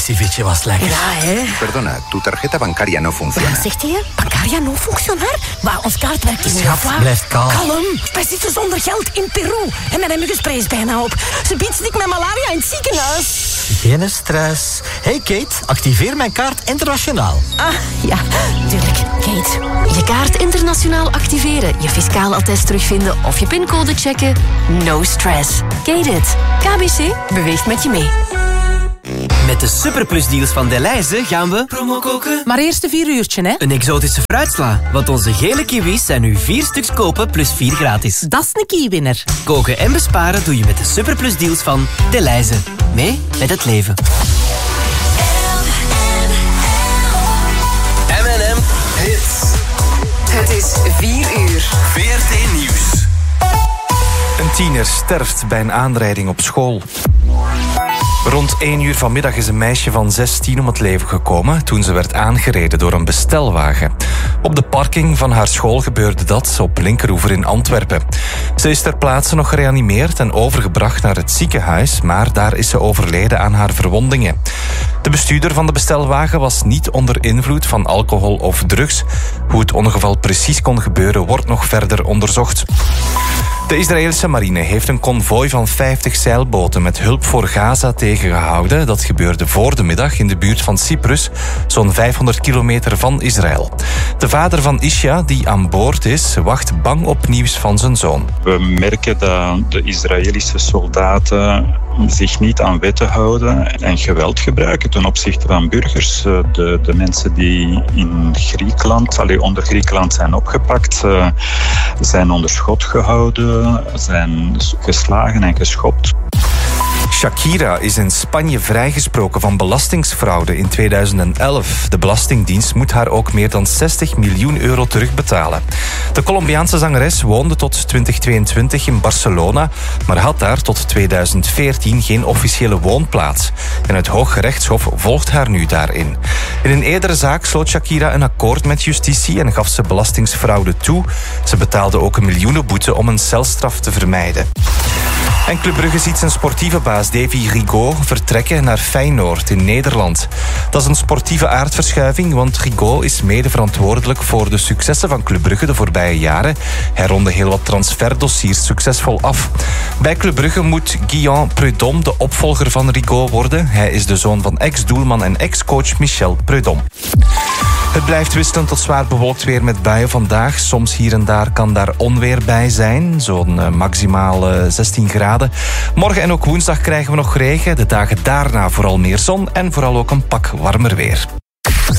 ceviche was lekker. Ja, hè? Perdona, tu tarjeta bancaria no funciona. Wat zegt hij? Bancaria non functionar? Maar ons kaart werkt niet meer. Schat, blijf kalm. Kalm. Wij zitten zonder geld in Peru. En mijn muggenspray is bijna op. Ze biedt ik met malaria in het ziekenhuis. Geen stress. Hey Kate, activeer mijn kaart internationaal. Ah, ja, tuurlijk. Kate. Je kaart internationaal activeren, je fiscaal attest terugvinden of je pincode checken. No stress. Kate it. KBC beweegt met je mee. Met de superplusdeals van Delhaize gaan we promo koken. Maar eerst een 4 uurtje, hè? Een exotische fruitsla, want onze gele kiwis zijn nu 4 stuks kopen plus 4 gratis. Dat is een keywinner. Koken en besparen doe je met de superplusdeals van Delhaize. Mee met het leven. M&M Hits. Het is 4 uur. VRT Nieuws. Een tiener sterft bij een aanrijding op school. Rond 1 uur vanmiddag is een meisje van 16 om het leven gekomen toen ze werd aangereden door een bestelwagen. Op de parking van haar school gebeurde dat op Linkeroever in Antwerpen. Ze is ter plaatse nog gereanimeerd en overgebracht naar het ziekenhuis, maar daar is ze overleden aan haar verwondingen. De bestuurder van de bestelwagen was niet onder invloed van alcohol of drugs. Hoe het ongeval precies kon gebeuren wordt nog verder onderzocht. De Israëlische marine heeft een konvooi van 50 zeilboten met hulp voor Gaza tegengehouden. Dat gebeurde voor de middag in de buurt van Cyprus, zo'n 500 kilometer van Israël. De vader van Isha, die aan boord is, wacht bang op nieuws van zijn zoon. We merken dat de Israëlische soldaten zich niet aan wetten houden en geweld gebruiken ten opzichte van burgers. De mensen die in Griekenland, onder Griekenland zijn opgepakt, zijn onder schot gehouden, zijn geslagen en geschopt. Shakira is in Spanje vrijgesproken van belastingsfraude in 2011. De Belastingdienst moet haar ook meer dan 60 miljoen euro terugbetalen. De Colombiaanse zangeres woonde tot 2022 in Barcelona, maar had daar tot 2014 geen officiële woonplaats. En het Hooggerechtshof volgt haar nu daarin. In een eerdere zaak sloot Shakira een akkoord met justitie en gaf ze belastingsfraude toe. Ze betaalde ook een miljoenenboete om een celstraf te vermijden. En Club Brugge ziet zijn sportieve baas Davy Rigaud vertrekken naar Feyenoord in Nederland. Dat is een sportieve aardverschuiving, want Rigaud is mede verantwoordelijk voor de successen van Club Brugge de voorbije jaren. Hij ronde heel wat transferdossiers succesvol af. Bij Club Brugge moet Guillaume Prudhomme de opvolger van Rigaud worden. Hij is de zoon van ex-doelman en ex-coach Michel Prudhomme. Het blijft wisselend tot zwaar bewolkt weer met buien vandaag. Soms hier en daar kan daar onweer bij zijn. Zo'n maximaal 16 graden. Morgen en ook woensdag krijgen we nog regen. De dagen daarna vooral meer zon en vooral ook een pak warmer weer.